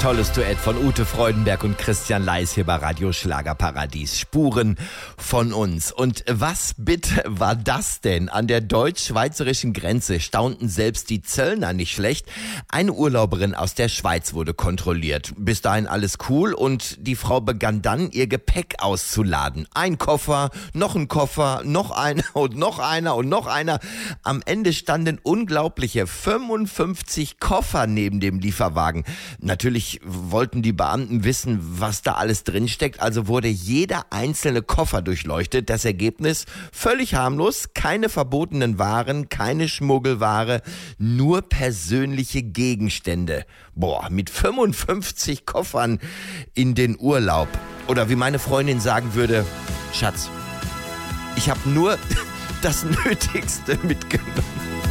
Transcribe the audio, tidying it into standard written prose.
tolles Duett von Ute Freudenberg und Christian Leis hier bei Radio Schlagerparadies. Spuren von uns. Und was bitte war das denn? An der deutsch-schweizerischen Grenze staunten selbst die Zöllner nicht schlecht. Eine Urlauberin aus der Schweiz wurde kontrolliert. Bis dahin alles cool und die Frau begann dann, ihr Gepäck auszuladen. Ein Koffer, noch einer und noch einer und noch einer. Am Ende standen unglaubliche 55 Koffer neben dem Lieferwagen. Natürlich wollten die Beamten wissen, was da alles drinsteckt, also wurde jeder einzelne Koffer durchleuchtet. Das Ergebnis völlig harmlos, keine verbotenen Waren, keine Schmuggelware, nur persönliche Gegenstände. Boah, mit 55 Koffern in den Urlaub. Oder wie meine Freundin sagen würde, Schatz, ich habe nur das Nötigste mitgenommen.